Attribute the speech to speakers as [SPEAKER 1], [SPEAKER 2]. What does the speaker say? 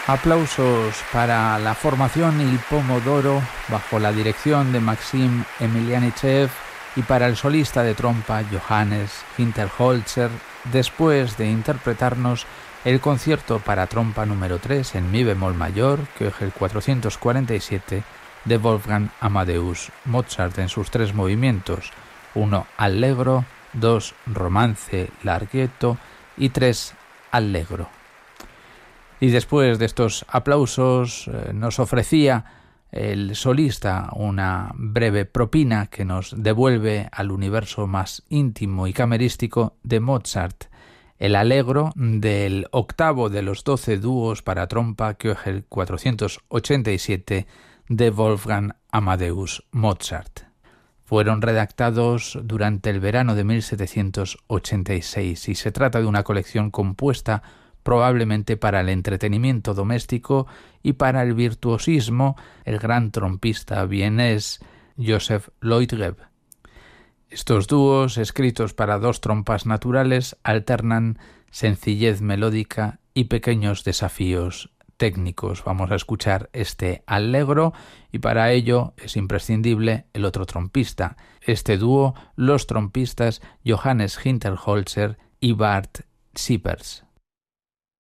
[SPEAKER 1] Aplausos para la formación Il Pomodoro bajo la dirección de Maxim Emelianichev y para el solista de trompa Johannes Hinterholzer después de interpretarnos el concierto para trompa número 3 en mi bemol mayor, Köchel 447, de Wolfgang Amadeus Mozart en sus 3 movimientos, 1 allegro, 2 romance larghetto y 3 allegro. Y después de estos aplausos nos ofrecía el solista una breve propina que nos devuelve al universo más íntimo y camerístico de Mozart, el allegro del octavo de los 12 dúos para trompa Köchel 487 de Wolfgang Amadeus Mozart. Fueron redactados durante el verano de 1786 y se trata de una colección compuesta probablemente para el entretenimiento doméstico y para el virtuosismo el gran trompista vienés Joseph Loitgeb. Estos dúos, escritos para 2 trompas naturales, alternan sencillez melódica y pequeños desafíos técnicos. Vamos a escuchar este allegro y para ello es imprescindible el otro trompista. Este dúo, los trompistas Johannes Hinterholzer y Bart Siepers.